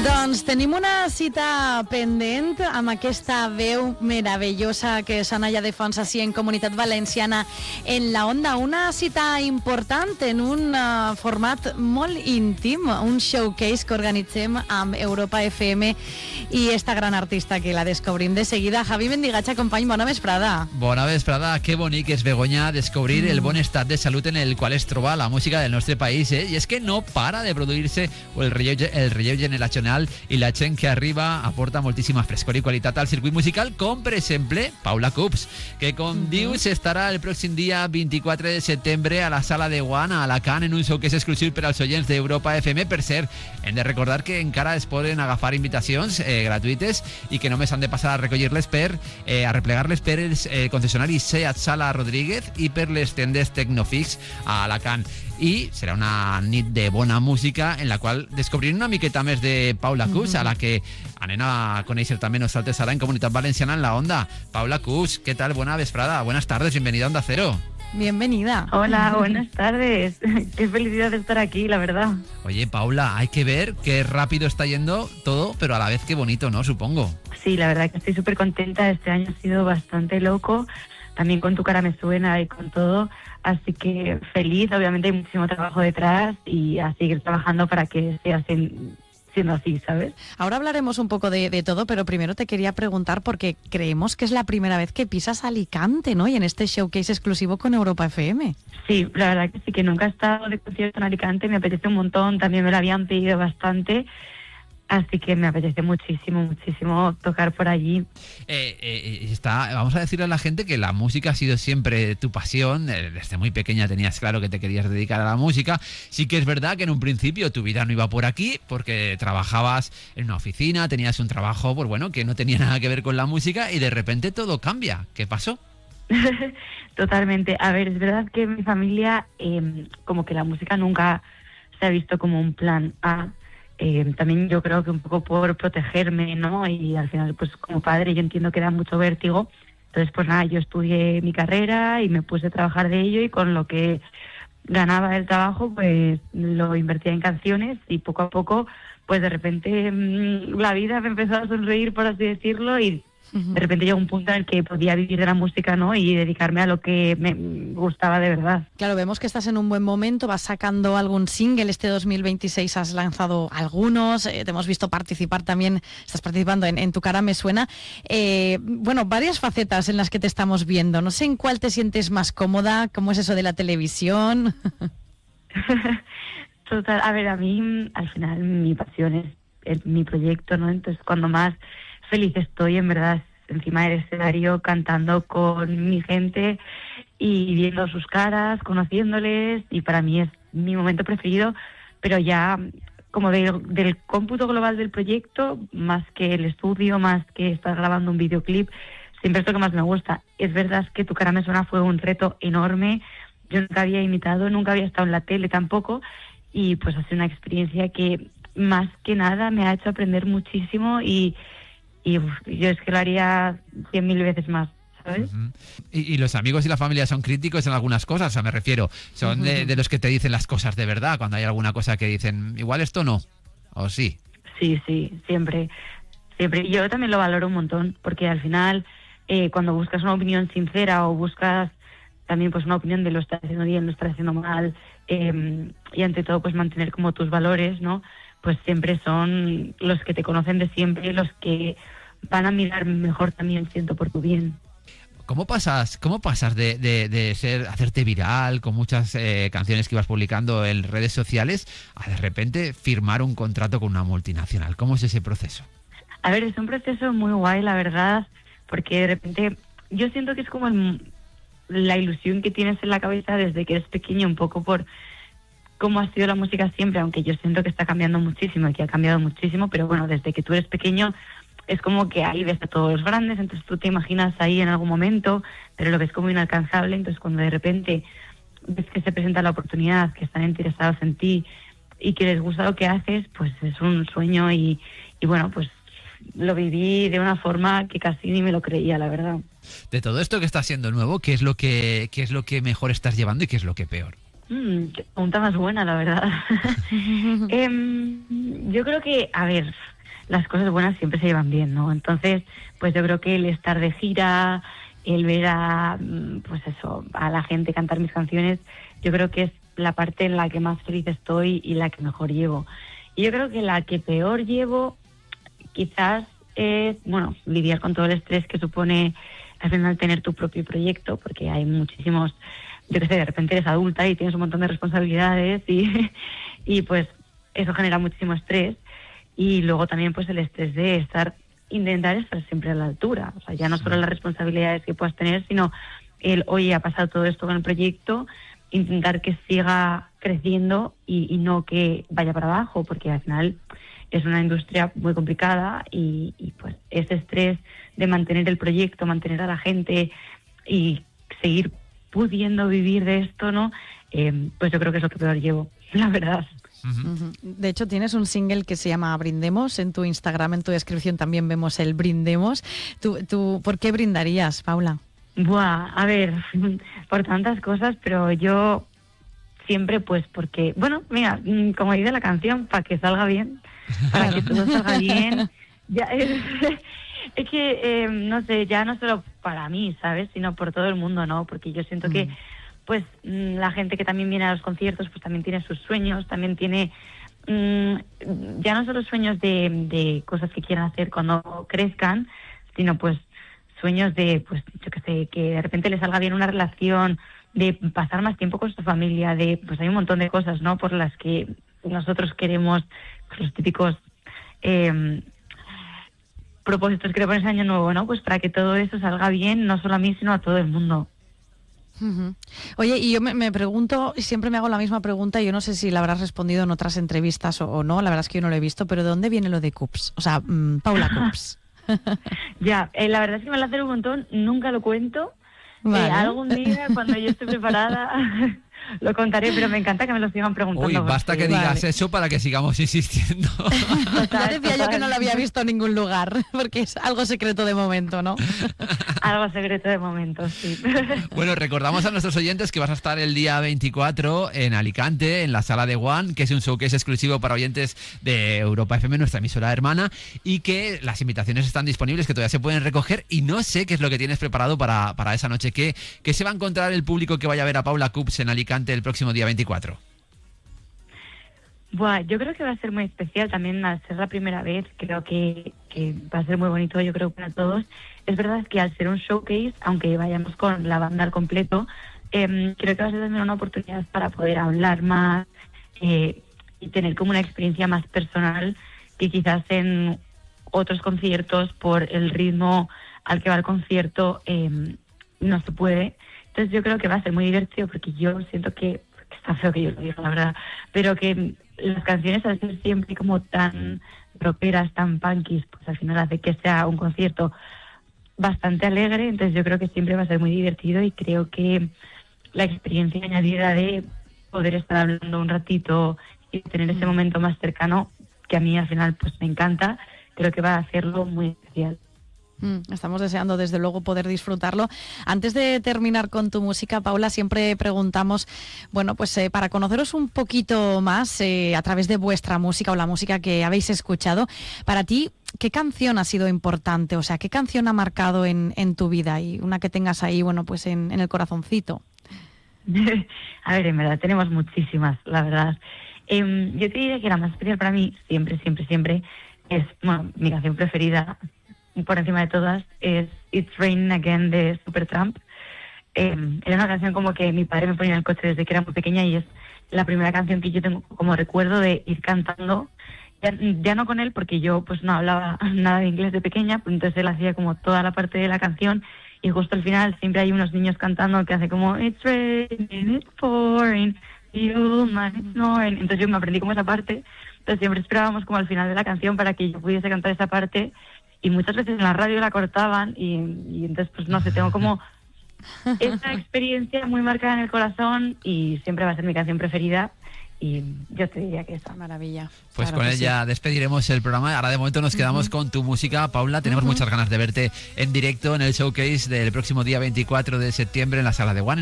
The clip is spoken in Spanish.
Doncs tenim una cita pendent amb aquesta veu meravellosa que sona ja de fons així en Comunitat Valenciana en la Onda. Una cita important en un format molt íntim, un showcase que organitzem amb Europa FM i esta gran artista que la descobrim de seguida. Javi Mendigatxa, company, bona vesprada. Bona vesprada, que bonic és, Begoña, descobrir el bon estat de salut en el qual es troba la música del nostre país, I és que no para de produir-se el relleu generacional i la gent que arriba aporta moltíssima frescor i qualitat al circuit musical, com per exemple Paula Cups, que com dius estarà el pròxim dia 24 de setembre a la Sala de Guant a Alacant en un showcase exclusiu per als oients d'Europa FM. Per cert, hem de recordar que encara es poden agafar invitacions gratuïtes i que només han de passar a recollir-les a replegar-les per els concessionaris Seat Sala Rodríguez i per les tendes Tecnofix a Alacant. I serà una nit de bona música en la qual descobrirem una miqueta més de Paula Cups, a la que anem a conèixer també nosaltres ara en Comunitat Valenciana en la Onda. Paula Cups, ¿qué tal? Buena vesprada, buenas tardes, bienvenida a Onda Cero. Bienvenida. Hola, buenas tardes. Qué felicidad de estar aquí, la verdad. Oye, Paula, hay que ver qué rápido está yendo todo, pero a la vez qué bonito, ¿no? Supongo. Sí, la verdad que estoy súper contenta. Este año ha sido bastante loco. También con Tu cara me suena y con todo. Así que feliz, obviamente hay muchísimo trabajo detrás y a seguir trabajando para que sea siendo así, ¿sabes? Ahora hablaremos un poco de todo, pero primero te quería preguntar porque creemos que es la primera vez que pisas Alicante, ¿no? Y en este showcase exclusivo con Europa FM. Sí, la verdad que sí, que nunca he estado de concierto en Alicante, me apetece un montón, también me lo habían pedido bastante. Así que me apetece muchísimo tocar por allí. Vamos a decirle a la gente que la música ha sido siempre tu pasión. Desde muy pequeña tenías claro que te querías dedicar a la música. Sí que es verdad que en un principio tu vida no iba por aquí, porque trabajabas en una oficina, tenías un trabajo, pues bueno, que no tenía nada que ver con la música y de repente todo cambia. ¿Qué pasó? Totalmente. A ver, es verdad que en mi familia como que la música nunca se ha visto como un plan A. También yo creo que un poco por protegerme, ¿no? Y al final, pues como padre yo entiendo que da mucho vértigo. Entonces, pues nada, yo estudié mi carrera y me puse a trabajar de ello y con lo que ganaba del trabajo, pues lo invertía en canciones y poco a poco, pues de repente la vida me empezó a sonreír, por así decirlo, y de repente llegó un punto en el que podía vivir de la música, ¿no? Y dedicarme a lo que me gustaba de verdad. Claro, vemos que estás en un buen momento, vas sacando algún single, este 2026 has lanzado algunos, te hemos visto participar también, estás participando en Tu cara me suena. Bueno, varias facetas en las que te estamos viendo, no sé en cuál te sientes más cómoda, cómo es eso de la televisión. Total, a ver, a mí al final mi pasión es mi proyecto, ¿no? Entonces cuando más feliz estoy, en verdad, encima del escenario, cantando con mi gente y viendo sus caras, conociéndoles, y para mí es mi momento preferido, pero ya como del cómputo global del proyecto, más que el estudio, más que estar grabando un videoclip, siempre es lo que más me gusta. Es verdad que Tu cara me suena fue un reto enorme, yo nunca había imitado, nunca había estado en la tele tampoco, y pues ha sido una experiencia que más que nada me ha hecho aprender muchísimo y yo es que lo haría 100.000 veces más, ¿sabes? Uh-huh. ¿Y los amigos y la familia son críticos en algunas cosas? O sea, me refiero, son de los que te dicen las cosas de verdad, cuando hay alguna cosa que dicen, igual esto no, o sí. Sí, siempre. Yo también lo valoro un montón, porque al final, cuando buscas una opinión sincera o buscas también pues una opinión de lo estás haciendo bien, lo estás haciendo mal, y ante todo pues mantener como tus valores, ¿no? Pues siempre son los que te conocen de siempre, los que van a mirar mejor también, siento, por tu bien. ¿Cómo pasas de hacerte viral con muchas canciones que ibas publicando en redes sociales a de repente firmar un contrato con una multinacional? ¿Cómo es ese proceso? A ver, es un proceso muy guay, la verdad, porque de repente yo siento que es como la ilusión que tienes en la cabeza desde que eres pequeño, un poco por cómo ha sido la música siempre, aunque yo siento que está cambiando muchísimo y que ha cambiado muchísimo, pero bueno, desde que tú eres pequeño es como que ahí ves a todos los grandes, entonces tú te imaginas ahí en algún momento, pero lo ves como inalcanzable, entonces cuando de repente ves que se presenta la oportunidad, que están interesados en ti y que les gusta lo que haces, pues es un sueño y bueno, pues lo viví de una forma que casi ni me lo creía, la verdad. De todo esto que está siendo nuevo, ¿qué es lo que mejor estás llevando y qué es lo que peor? Qué pregunta más buena, la verdad. Yo creo que, a ver, las cosas buenas siempre se llevan bien, ¿no? Entonces, pues yo creo que el estar de gira, el ver a, pues eso, a la gente cantar mis canciones, yo creo que es la parte en la que más feliz estoy y la que mejor llevo. Y yo creo que la que peor llevo quizás es, bueno, lidiar con todo el estrés que supone al final tener tu propio proyecto, porque hay muchísimos, yo qué sé, de repente eres adulta y tienes un montón de responsabilidades y pues eso genera muchísimo estrés. Y luego también pues el estrés de intentar estar siempre a la altura. O sea, ya no solo las responsabilidades que puedas tener, sino el, oye, ha pasado todo esto con el proyecto, intentar que siga creciendo y no que vaya para abajo, porque al final es una industria muy complicada y pues ese estrés de mantener el proyecto, mantener a la gente y seguir pudiendo vivir de esto, ¿no? Pues yo creo que es lo que peor llevo, la verdad. De hecho, tienes un single que se llama Brindemos. En tu Instagram, en tu descripción también vemos el Brindemos. ¿Tú ¿por qué brindarías, Paula? Buah, a ver, por tantas cosas, pero yo siempre pues porque, bueno, mira, como dice la canción, para que salga bien, para que todo salga bien. Ya, es que, no sé, ya no solo para mí, ¿sabes? Sino por todo el mundo, ¿no? Porque yo siento que pues la gente que también viene a los conciertos pues también tiene sus sueños, también tiene ya no solo sueños de cosas que quieran hacer cuando crezcan, sino pues sueños de, pues yo qué sé, que de repente les salga bien una relación, de pasar más tiempo con su familia, de pues hay un montón de cosas, ¿no? Por las que nosotros queremos, pues, los típicos propósitos que le pones año nuevo, ¿no? Pues para que todo eso salga bien, no solo a mí, sino a todo el mundo. Oye, y yo me pregunto, y siempre me hago la misma pregunta, y yo no sé si la habrás respondido en otras entrevistas o no, la verdad es que yo no lo he visto, pero ¿de dónde viene lo de Cups? O sea, Paula Cups. Ya, la verdad es que me lo hacen un montón, nunca lo cuento. Vale. Algún día, cuando yo esté preparada, lo contaré, pero me encanta que me lo sigan preguntando. Uy, basta que digas eso para que sigamos insistiendo. Ya decía yo que no lo había visto en ningún lugar, porque es algo secreto de momento, ¿no? Algo secreto de momento, sí. Bueno, recordamos a nuestros oyentes que vas a estar el día 24 en Alicante, en la Sala de One, que es un showcase exclusivo para oyentes de Europa FM, nuestra emisora hermana, y que las invitaciones están disponibles, que todavía se pueden recoger, y no sé qué es lo que tienes preparado para esa noche. ¿Qué se va a encontrar el público que vaya a ver a Paula Cups en Alicante el próximo día 24? Buah, yo creo que va a ser muy especial también al ser la primera vez. Creo que va a ser muy bonito, yo creo, para todos. Es verdad que al ser un showcase, aunque vayamos con la banda al completo, creo que va a ser también una oportunidad para poder hablar más y tener como una experiencia más personal que quizás en otros conciertos, por el ritmo al que va el concierto, no se puede. Entonces yo creo que va a ser muy divertido, porque yo siento que está feo que yo lo diga, la verdad, pero que las canciones, al ser siempre como tan rockeras, tan punkies, pues al final hace que sea un concierto bastante alegre. Entonces yo creo que siempre va a ser muy divertido, y creo que la experiencia añadida de poder estar hablando un ratito y tener ese momento más cercano, que a mí al final pues me encanta, creo que va a hacerlo muy especial. Estamos deseando desde luego poder disfrutarlo. Antes de terminar con tu música, Paula, siempre preguntamos, bueno, pues para conoceros un poquito más a través de vuestra música o la música que habéis escuchado, para ti, ¿qué canción ha sido importante? O sea, ¿qué canción ha marcado en tu vida? Y una que tengas ahí, bueno, pues en el corazoncito. A ver, en verdad tenemos muchísimas, la verdad. Yo te diría que la más especial para mí, siempre es, bueno, mi canción preferida por encima de todas, es It's Raining Again de Supertramp. Era una canción como que mi padre me ponía en el coche desde que era muy pequeña, y es la primera canción que yo tengo como recuerdo de ir cantando, ya no con él, porque yo pues no hablaba nada de inglés de pequeña, pues entonces él hacía como toda la parte de la canción, y justo al final siempre hay unos niños cantando que hace como It's raining, it's pouring, the old man is snoring. Entonces yo me aprendí como esa parte, entonces siempre esperábamos como al final de la canción para que yo pudiese cantar esa parte, y muchas veces en la radio la cortaban, y entonces pues no sé, tengo como esa experiencia muy marcada en el corazón, y siempre va a ser mi canción preferida. Y yo te diría que esa. Maravilla. Pues claro con ella despediremos el programa. Ahora de momento nos quedamos con tu música, Paula. Tenemos muchas ganas de verte en directo en el showcase del próximo día 24 de septiembre en la Sala de One.